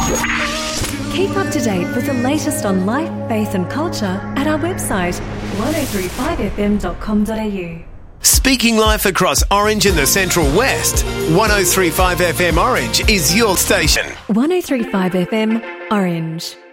Keep up to date with the latest on life, faith and culture at our website 1035fm.com.au. Speaking life across Orange and the Central West, 1035 FM Orange is your station. 1035 FM Orange.